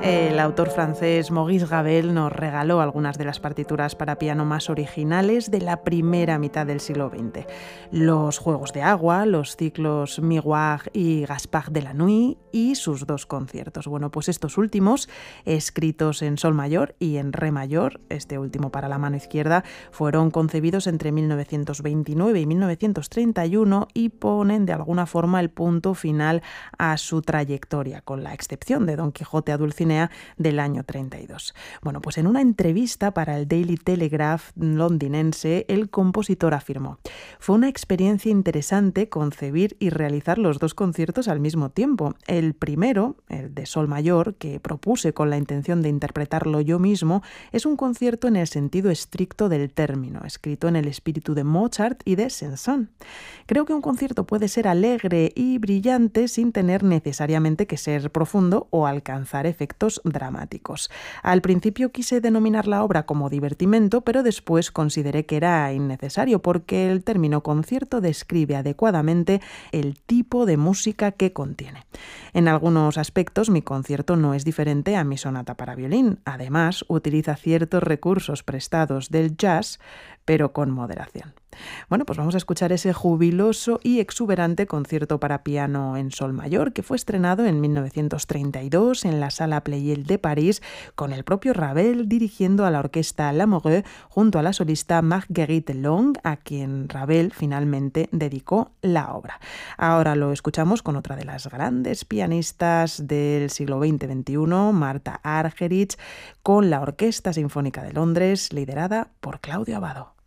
El autor francés Maurice Ravel nos regaló algunas de las partituras para piano más originales de la primera mitad del siglo XX. Los Juegos de Agua, los ciclos Miroir y Gaspard de la Nuit y sus dos conciertos. Bueno, pues estos últimos, escritos en sol mayor y en re mayor, este último para la mano izquierda, fueron concebidos entre 1929 y 1931 y ponen de alguna forma el punto final a su trayectoria, con la excepción de Don Quijote a Dulcinea del año 32. Bueno, pues en una entrevista para el Daily Telegraph londinense, el compositor afirmó: fue una experiencia interesante concebir y realizar los dos conciertos al mismo tiempo. El primero, el de sol mayor, que propuse con la intención de interpretarlo yo mismo, es un concierto en el sentido estricto del término, escrito en el espíritu de Mozart y de Saint-Saëns. Creo que un concierto puede ser alegre y brillante sin tener necesariamente que ser profundo o alcanzar efectos dramáticos. Al principio quise denominar la obra como divertimento, pero después consideré que era innecesario porque el término concierto describe adecuadamente el tipo de música que contiene. En algunos aspectos mi concierto no es diferente a mi sonata para violín. Además, utiliza ciertos recursos prestados del jazz, pero con moderación. Bueno, pues vamos a escuchar ese jubiloso y exuberante concierto para piano en sol mayor que fue estrenado en 1932 en la Sala Pleyel de París, con el propio Ravel dirigiendo a la orquesta Lamoureux junto a la solista Marguerite Long, a quien Ravel finalmente dedicó la obra. Ahora lo escuchamos con otra de las grandes pianistas del siglo XX-XXI, Martha Argerich, con la Orquesta Sinfónica de Londres, liderada por Claudio Abbado.